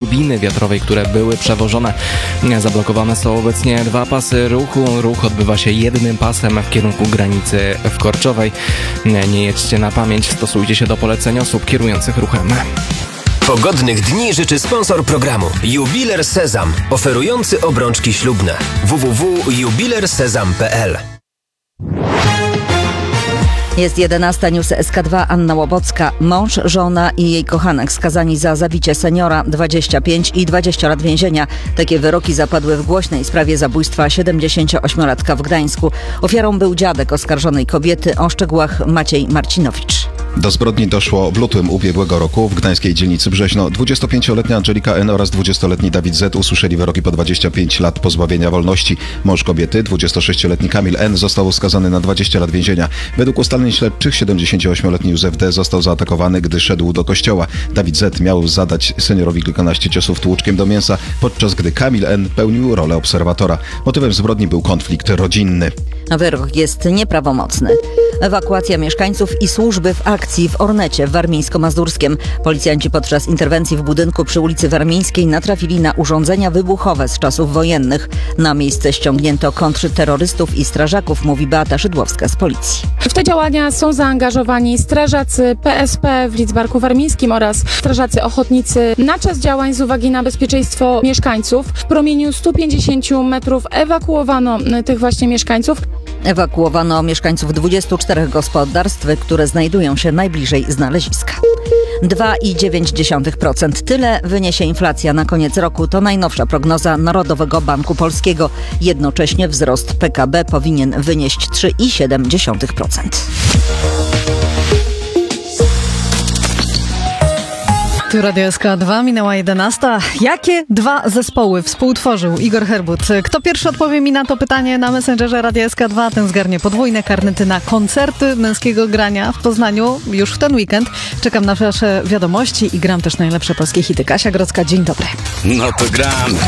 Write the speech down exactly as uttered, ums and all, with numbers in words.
turbiny wiatrowej, które były przewożone. Zablokowane są obecnie dwa pasy ruchu. Ruch odbywa się jednym pasem w kierunku granicy w Korczowej. Nie jedźcie na pamięć, stosujcie się do poleceń osób kierujących ruchem. Pogodnych dni życzy sponsor programu Jubiler Sezam, oferujący obrączki ślubne. w w w kropka jubiler sezam kropka p l. Jest jedenasta, news S K dwa, Anna Łobocka. Mąż, żona i jej kochanek skazani za zabicie seniora, dwadzieścia pięć i dwadzieścia lat więzienia. Takie wyroki zapadły w głośnej sprawie zabójstwa siedemdziesięcioośmiolatka w Gdańsku. Ofiarą był dziadek oskarżonej kobiety, o szczegółach Maciej Marcinowicz. Do zbrodni doszło w lutym ubiegłego roku w gdańskiej dzielnicy Brzeźno. dwudziestopięcioletnia Angelika N. oraz dwudziestoletni Dawid Z. usłyszeli wyroki po dwadzieścia pięć lat pozbawienia wolności. Mąż kobiety, dwudziestosześcioletni Kamil N. został skazany na dwadzieścia lat więzienia. Według ustaleń śledczych siedemdziesięcioośmioletni Józef D. został zaatakowany, gdy szedł do kościoła. Dawid Z. miał zadać seniorowi kilkanaście ciosów tłuczkiem do mięsa, podczas gdy Kamil N. pełnił rolę obserwatora. Motywem zbrodni był konflikt rodzinny. Wyrok jest nieprawomocny. Ewakuacja mieszkańców i służby w akcji w Ornecie w Warmińsko-Mazurskiem. Policjanci podczas interwencji w budynku przy ulicy Warmińskiej natrafili na urządzenia wybuchowe z czasów wojennych. Na miejsce ściągnięto kontrterrorystów i strażaków, mówi Beata Szydłowska z policji. W te działania są zaangażowani strażacy P S P w Lidzbarku Warmińskim oraz strażacy ochotnicy. Na czas działań z uwagi na bezpieczeństwo mieszkańców w promieniu stu pięćdziesięciu metrów ewakuowano tych właśnie mieszkańców. Ewakuowano mieszkańców dwudziestu czterech gospodarstw, które znajdują się najbliżej znaleziska. dwa i dziewięć dziesiątych procent. Tyle wyniesie inflacja na koniec roku. To najnowsza prognoza Narodowego Banku Polskiego. Jednocześnie wzrost P K B powinien wynieść trzy i siedem dziesiątych procent. Tu Radio S K dwa, minęła jedenasta. Jakie dwa zespoły współtworzył Igor Herbut? Kto pierwszy odpowie mi na to pytanie na Messengerze Radia S K dwa, ten zgarnie podwójne karnety na koncerty męskiego grania w Poznaniu już w ten weekend. Czekam na wasze wiadomości i gram też najlepsze polskie hity. Kasia Grodzka, dzień dobry. No to gramy.